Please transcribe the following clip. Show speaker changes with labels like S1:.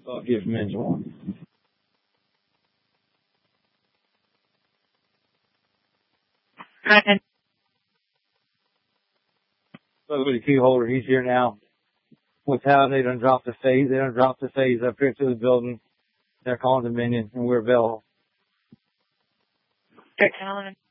S1: So I'll give men's one.
S2: And
S1: So with the key holder, he's here now. What's happening? They done dropped the phase. They done dropped the phase up here to the building. They're calling Dominion, and we're available.
S2: they're telling